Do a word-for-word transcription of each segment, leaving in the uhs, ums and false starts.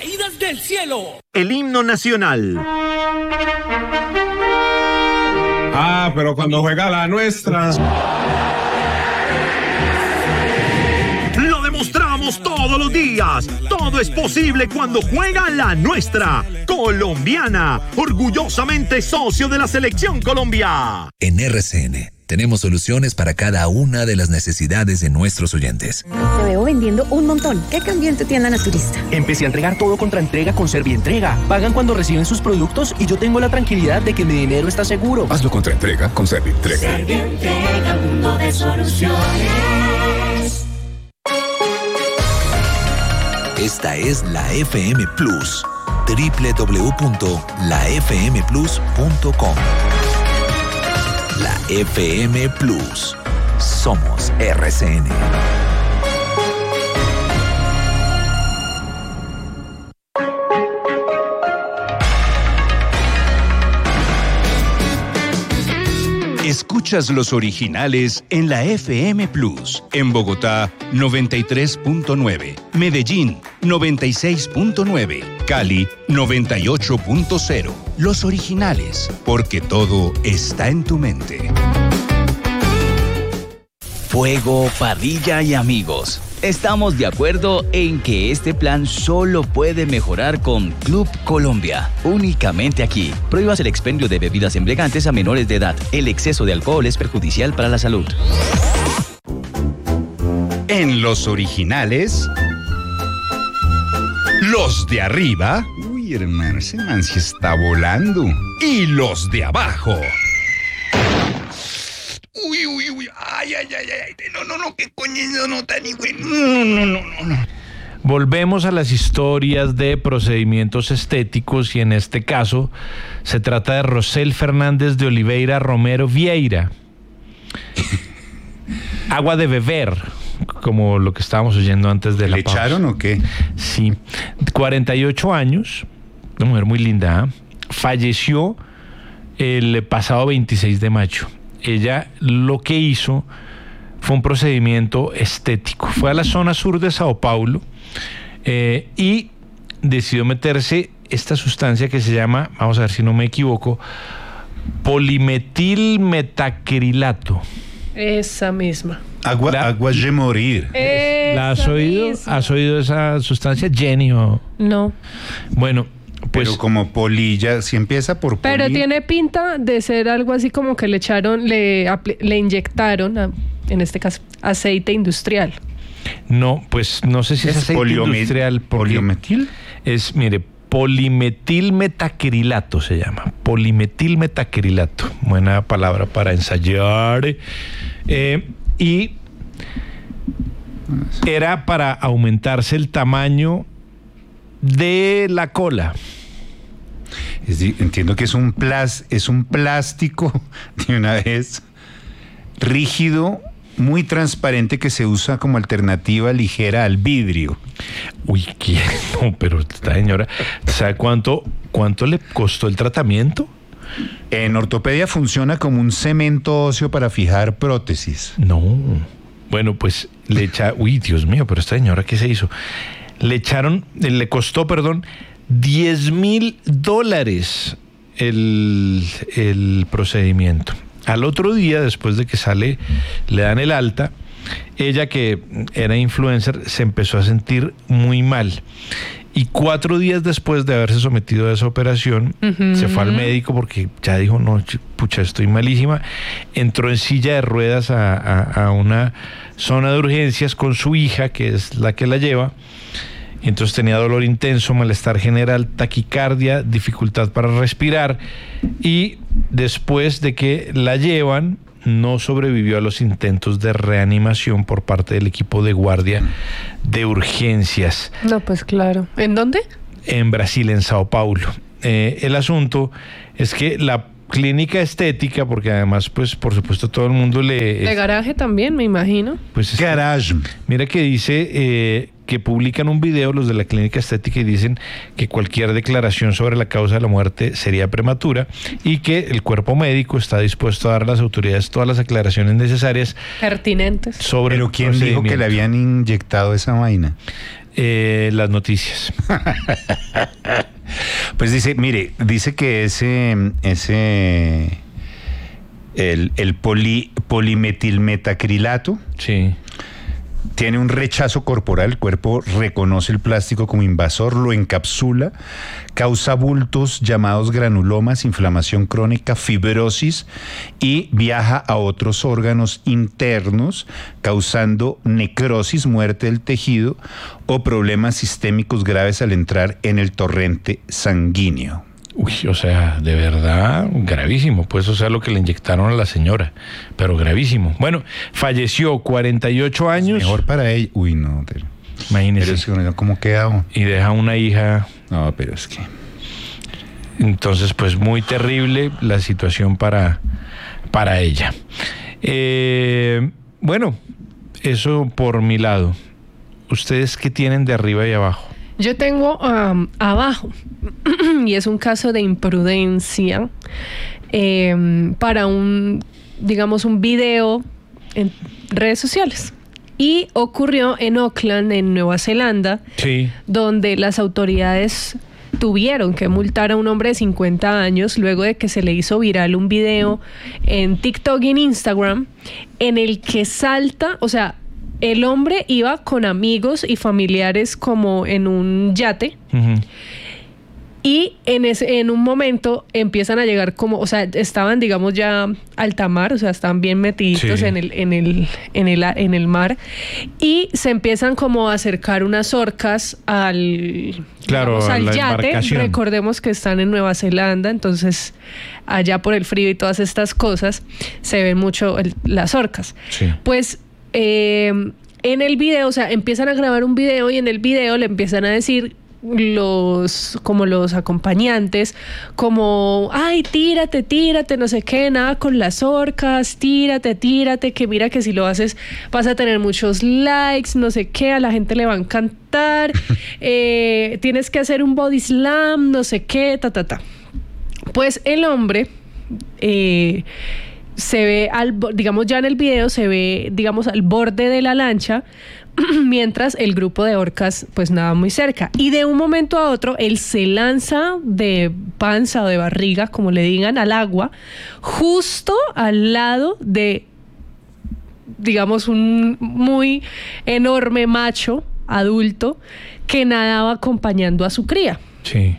caídas del cielo. El himno nacional. Ah, pero cuando juega la nuestra. Lo demostramos todos los días. Todo es posible cuando juega la nuestra. Colombiana, orgullosamente socio de la Selección Colombia. En R C N tenemos soluciones para cada una de las necesidades de nuestros oyentes. Te veo vendiendo un montón. ¿Qué cambió en tu tienda naturista? Empecé a entregar todo contra entrega con Servientrega. Pagan cuando reciben sus productos y yo tengo la tranquilidad de que mi dinero está seguro. Hazlo contra entrega con Servientrega. Servientrega, mundo de soluciones. Esta es la F M Plus. doble u doble u doble u punto la f m plus punto com. La F M Plus. Somos R C N. Escuchas los originales en la F M Plus. En Bogotá, noventa y tres punto nueve. Medellín, noventa y seis punto nueve. Cali, noventa y ocho punto cero. Los originales, porque todo está en tu mente. Fuego, parrilla y amigos. Estamos de acuerdo en que este plan solo puede mejorar con Club Colombia. Únicamente aquí. Prohíbas el expendio de bebidas embriagantes a menores de edad. El exceso de alcohol es perjudicial para la salud. En los originales, los de arriba. Uy, hermano, ese man sí está volando. Y los de abajo. Uy, uy, uy, ay, ay, ay, ay, no, no, no, qué coño, no, no, tan güey, no, no, no, no, no. Volvemos a las historias de procedimientos estéticos y en este caso se trata de Rosel Fernández de Oliveira Romero Vieira. Agua de beber, como lo que estábamos oyendo antes de la pausa. ¿Le echaron o qué? Sí, cuarenta y ocho años, una mujer muy linda, ¿eh? Falleció el pasado veintiséis de mayo. Ella lo que hizo fue un procedimiento estético. Fue a la zona sur de Sao Paulo eh, y decidió meterse esta sustancia que se llama, vamos a ver si no me equivoco, polimetilmetacrilato. Esa misma. Agua, La, agua de morir. ¿La has oído? Misma. ¿Has oído esa sustancia, Jenny? O? No. Bueno, pues, pero como polilla, si empieza por poli... Pero tiene pinta de ser algo así como que le echaron, le, le inyectaron, a, en este caso, aceite industrial. No, pues no sé si es, es aceite poliomet- industrial. ¿Poliometil? Es, mire, polimetilmetacrilato se llama. Polimetilmetacrilato. Buena palabra para ensayar. Eh, y era para aumentarse el tamaño de la cola. Es, entiendo que es un plas, es un plástico de una vez rígido, muy transparente, que se usa como alternativa ligera al vidrio. Uy, ¿qué? No, pero esta señora, ¿sabe cuánto, cuánto le costó el tratamiento? En ortopedia funciona como un cemento óseo para fijar prótesis. No. Bueno, pues le echa, uy, Dios mío, pero esta señora, ¿qué se hizo? Le echaron, le costó, perdón, diez mil dólares el, el procedimiento. Al otro día, después de que sale, le dan el alta, ella, que era influencer, se empezó a sentir muy mal. Y cuatro días después de haberse sometido a esa operación, uh-huh. se fue al médico porque ya dijo, no, pucha, estoy malísima. Entró en silla de ruedas a, a, a una zona de urgencias con su hija, que es la que la lleva. Entonces tenía dolor intenso, malestar general, taquicardia, dificultad para respirar. Y después de que la llevan, no sobrevivió a los intentos de reanimación por parte del equipo de guardia de urgencias. No, pues claro. ¿En dónde? En Brasil, en Sao Paulo. Eh, el asunto es que la clínica estética, porque además, pues, por supuesto, todo el mundo le... De garaje también, me imagino. Pues garage. Mira que dice eh, que publican un video los de la clínica estética y dicen que cualquier declaración sobre la causa de la muerte sería prematura y que el cuerpo médico está dispuesto a dar a las autoridades todas las aclaraciones necesarias pertinentes sobre. Pero ¿quién dijo que le habían inyectado esa vaina? eh, las noticias. Pues dice, mire, dice que ese, ese, el, el poli, polimetilmetacrilato, sí, tiene un rechazo corporal, el cuerpo reconoce el plástico como invasor, lo encapsula, causa bultos llamados granulomas, inflamación crónica, fibrosis y viaja a otros órganos internos, causando necrosis, muerte del tejido o problemas sistémicos graves al entrar en el torrente sanguíneo. Uy, o sea, de verdad, gravísimo. Pues, o sea, lo que le inyectaron a la señora, pero gravísimo. Bueno, falleció, cuarenta y ocho años. Mejor para ella. Uy, no, pero... Imagínese. Pero es que, ¿cómo queda? Y deja una hija. No, pero es que... Entonces, pues, muy terrible la situación para, para ella. Eh, bueno, eso por mi lado. ¿Ustedes qué tienen de arriba y abajo? Yo tengo um, abajo, y es un caso de imprudencia eh, para un, digamos, un video en redes sociales. Y ocurrió en Auckland, en Nueva Zelanda, sí, donde las autoridades tuvieron que multar a un hombre de cincuenta años luego de que se le hizo viral un video en TikTok y en Instagram en el que salta, o sea, el hombre iba con amigos y familiares como en un yate. Uh-huh. Y en ese, en un momento empiezan a llegar como, o sea, estaban, digamos, ya alta mar, o sea, están bien metiditos sí. en el, en el, en el, en el mar, y se empiezan como a acercar unas orcas al, claro, digamos, al la yate. embarcación. Recordemos que están en Nueva Zelanda, entonces allá por el frío y todas estas cosas se ven mucho el, las orcas. Sí. Pues eh, en el video, o sea, empiezan a grabar un video y en el video le empiezan a decir los como los acompañantes como ay, tírate, tírate, no sé qué, nada con las orcas, tírate, tírate, que mira que si lo haces vas a tener muchos likes, no sé qué, a la gente le va a encantar, eh, tienes que hacer un body slam, no sé qué, ta, ta, ta. Pues el hombre eh, se ve, al, digamos ya en el video, se ve, digamos, al borde de la lancha, mientras el grupo de orcas pues nada muy cerca. Y de un momento a otro, él se lanza de panza o de barriga, como le digan, al agua, justo al lado de, digamos, un muy enorme macho adulto que nadaba acompañando a su cría. Sí.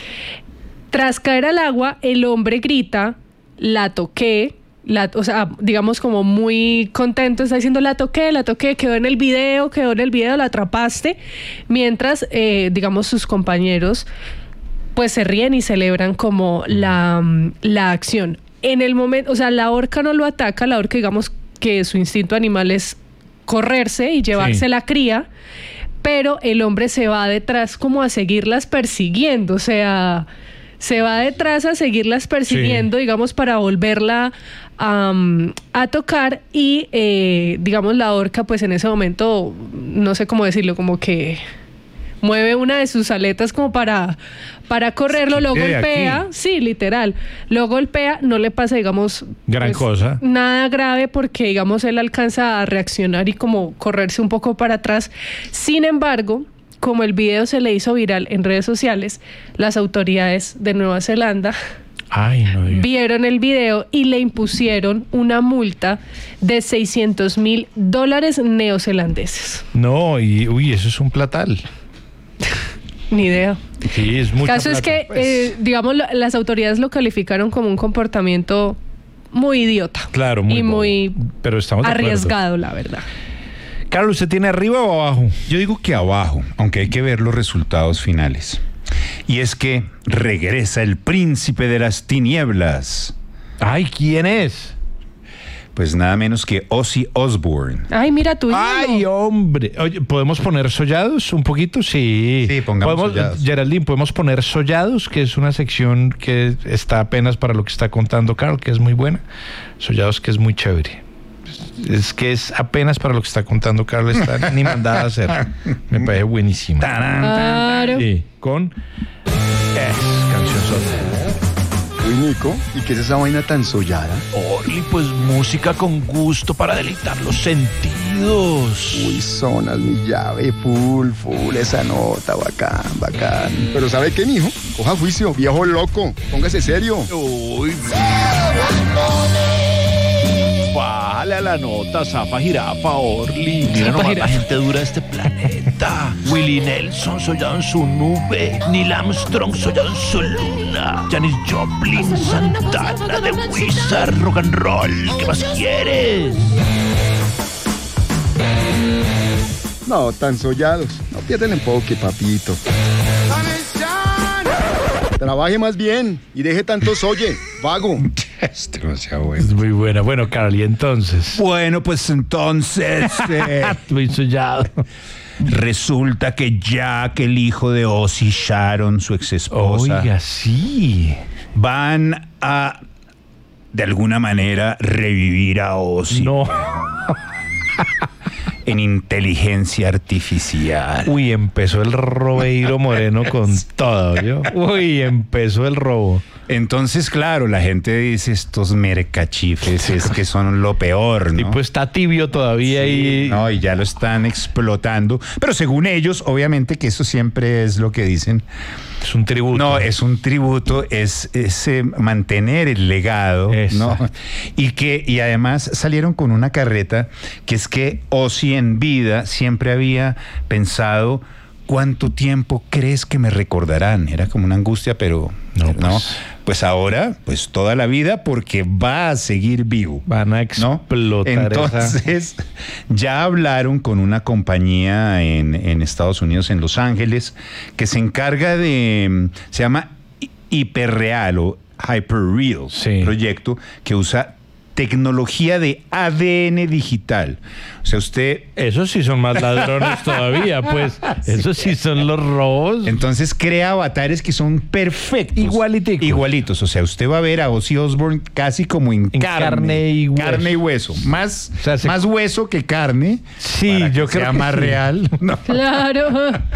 Tras caer al agua, el hombre grita, la toqué. La, o sea, digamos como muy contento, está diciendo la toqué, la toqué, quedó en el video, quedó en el video, la atrapaste, mientras, eh, digamos, sus compañeros pues se ríen y celebran como la, la acción. En el momento, o sea, la orca no lo ataca, la orca, digamos que su instinto animal es correrse y llevarse sí. la cría, pero el hombre se va detrás como a seguirlas persiguiendo, o sea... se va detrás a seguirlas persiguiendo, sí. digamos, para volverla um, a tocar y, eh, digamos, la orca, pues en ese momento, no sé cómo decirlo, como que mueve una de sus aletas como para, para correrlo, lo golpea, sí, literal, lo golpea, no le pasa, digamos... gran pues, cosa. Nada grave porque, digamos, él alcanza a reaccionar y como correrse un poco para atrás. Sin embargo... como el video se le hizo viral en redes sociales, las autoridades de Nueva Zelanda Ay, no, vieron el video y le impusieron una multa de seiscientos mil dólares neozelandeses. No, y uy, eso es un platal. Ni idea. Sí, es mucha El caso plata, es que, pues. eh, digamos, las autoridades lo calificaron como un comportamiento muy idiota. Claro, muy y bobo. muy Pero estamos de arriesgado, la verdad. Carlos, ¿usted tiene arriba o abajo? Yo digo que abajo, aunque hay que ver los resultados finales. Y es que regresa el príncipe de las tinieblas. Ay, ¿quién es? Pues nada menos que Ozzy Osbourne. Ay, mira tú. Ay, hombre. Oye, ¿podemos poner sollados un poquito? Sí. Sí, pongamos ¿Podemos, sollados. Geraldine, ¿podemos poner sollados? Que es una sección que está apenas para lo que está contando Carl, que es muy buena. Sollados, que es muy chévere. Es que es apenas para lo que está contando Carlos, está ni mandada a hacer. Me parece buenísima. Claro. Sí, con es canción sota. Uy, Nico, ¿y qué es esa vaina tan sollada? Orly, pues música con gusto para deleitar los sentidos. Uy, sonas mi llave, full, full, esa nota, bacán, bacán. Pero ¿sabe qué, mijo? Coja juicio, viejo loco, póngase serio. Uy, bájale a la nota, zapa jirafa, Orly. Mira nomás la gente dura de este planeta. Willie Nelson sollado en su nube, Neil Armstrong sollado en su luna, Janis Joplin, Santana, The Wizard, rock and roll. ¿Qué más quieres? No, tan sollados. No pierden enfoque, papito. Trabaje más bien y deje tanto solle, vago. Es demasiado bueno. Es muy buena. Bueno, Carl, ¿y entonces? Bueno, pues entonces... Eh, muy sollado. Resulta que Jack, el hijo de Ozzy, Sharon, su ex esposa... Oiga, sí. Van a, de alguna manera, revivir a Ozzy. No. En inteligencia artificial. Uy, empezó el Robeiro Moreno con todo, ¿yo? Uy, empezó el robo. Entonces, claro, la gente dice estos mercachifes es que son lo peor, ¿no? El tipo está tibio todavía. Sí, y... no, y ya lo están explotando. Pero según ellos, obviamente que eso siempre es lo que dicen. Es un tributo. No, es un tributo, es, es eh, mantener el legado, Esa. ¿no? Y que, y además salieron con una carreta que es que Ozzy en vida siempre había pensado: ¿cuánto tiempo crees que me recordarán? Era como una angustia, pero no, pues, ¿no? Pues ahora, pues toda la vida, porque va a seguir vivo. Van a explotar. ¿No? Entonces, esa... ya hablaron con una compañía en, en Estados Unidos, en Los Ángeles, que se encarga de, se llama Hiperreal o Hyperreal, sí. Proyecto que usa tecnología de A D N digital. O sea, usted... Esos sí son más ladrones todavía, pues. Esos sí son los robos. Entonces crea avatares que son perfectos. Igualiticos. Igualitos. O sea, usted va a ver a Ozzy Osbourne casi como en, en carne, carne y hueso. Carne y hueso. Más, o sea, se... más hueso que carne. Sí, para yo que creo sea que más sí. real. No. Claro.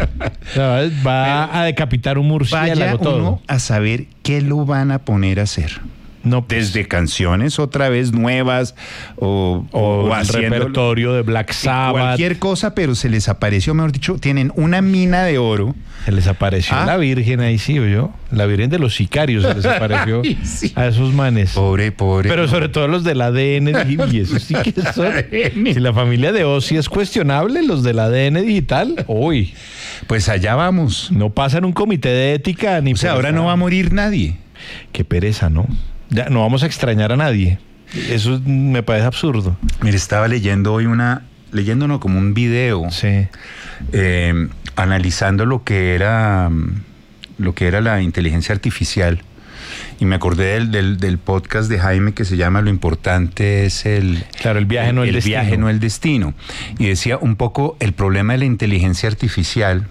¿Sabes? Va Pero a decapitar un murciélago vaya todo. Uno a saber qué lo van a poner a hacer. No, pues, desde canciones otra vez nuevas o, o, o el repertorio de Black Sabbath, cualquier cosa, pero se les apareció, mejor dicho, tienen una mina de oro. Se les apareció ¿Ah? la Virgen ahí, sí, o yo, la Virgen de los sicarios se les apareció Ay, sí. a esos manes. Pobre, pobre. Pero sobre todo los del A D N y eso sí que son. Si la familia de Ozzy es cuestionable, los del A D N digital, uy, pues allá vamos. No pasan un comité de ética ni. O sea, ahora no va a morir nadie. Qué pereza, ¿no? Ya no vamos a extrañar a nadie. Eso me parece absurdo. Mire, estaba leyendo hoy una, leyendo no, como un video, sí. eh, analizando lo que era, lo que era la inteligencia artificial. Y me acordé del, del, del podcast de Jaime que se llama Lo importante es el... Claro, el viaje no el, el destino. El viaje no el destino. Y decía un poco el problema de la inteligencia artificial.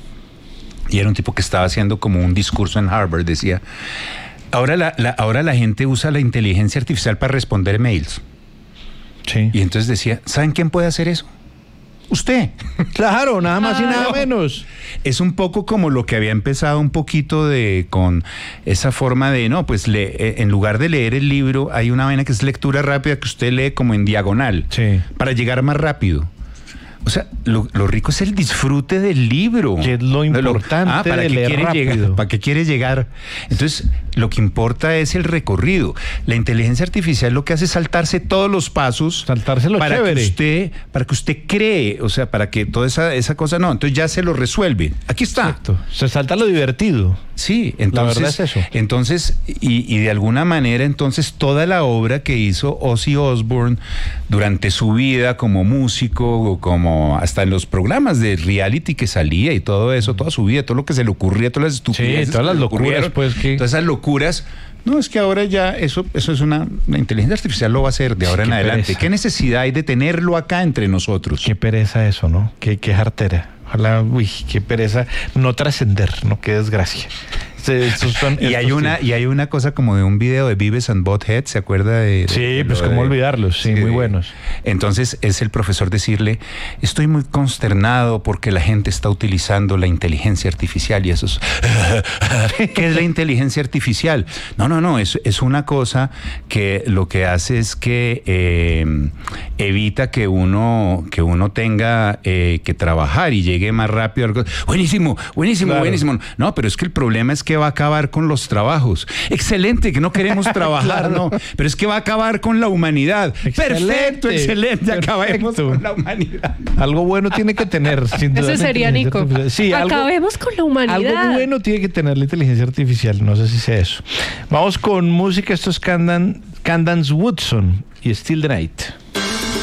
Y era un tipo que estaba haciendo como un discurso en Harvard, decía... Ahora la, la, ahora la gente usa la inteligencia artificial para responder mails. Sí. Y entonces decía, ¿saben quién puede hacer eso? Usted. Claro, nada más ah, y nada no. menos. Es un poco como lo que había empezado un poquito de con esa forma de, no, pues le, en lugar de leer el libro, hay una vaina que es lectura rápida que usted lee como en diagonal. Sí. Para llegar más rápido. O sea, lo, lo rico es el disfrute del libro. Que es lo importante ah, ¿para de qué leer quiere rápido? Llegar, ¿Para qué quiere llegar? Entonces, lo que importa es el recorrido. La inteligencia artificial lo que hace es saltarse todos los pasos. Saltarse lo para chévere. Que usted, para que usted cree, o sea, para que toda esa, esa cosa no. Entonces ya se lo resuelve. Aquí está. Exacto. Se salta lo divertido. Sí, entonces, la verdad es eso. Entonces, y, y de alguna manera, entonces, toda la obra que hizo Ozzy Osbourne durante su vida como músico, como hasta en los programas de reality que salía y todo eso, toda su vida, todo lo que se le ocurría, todas las estupideces. Sí, todas las locuras, pues, que... Todas esas locuras. No, es que ahora ya eso, eso es una, la inteligencia artificial lo va a hacer de ahora sí, en adelante. Pereza. ¿Qué necesidad hay de tenerlo acá entre nosotros? Qué pereza eso, ¿no? Qué, qué jartera. Ojalá, uy, qué pereza no trascender, ¿no? Qué desgracia. Estos son y hay una tipos. y hay una cosa como de un video de Beavis and Butthead, ¿se acuerda de? de sí, de pues cómo de, olvidarlos, sí, sí, muy buenos. Entonces es el profesor decirle, estoy muy consternado porque la gente está utilizando la inteligencia artificial y eso es... ¿Qué es la inteligencia artificial? No, no, no, es, es una cosa que lo que hace es que eh, evita que uno, que uno tenga eh, que trabajar y llegue más rápido. Al... Buenísimo, buenísimo, claro. buenísimo. No, pero es que el problema es que va a acabar con los trabajos. Excelente, que no queremos trabajar, claro. no, pero es que va a acabar con la humanidad. Excelente, perfecto, excelente, perfecto. Acabemos con la humanidad. Algo bueno tiene que tener, sin duda. Ese sería Nico. Sí, acabemos algo, con la humanidad. Algo bueno tiene que tener la inteligencia artificial, no sé si sea eso. Vamos con música, esto es Candan, Candance Woodson y Still the Night.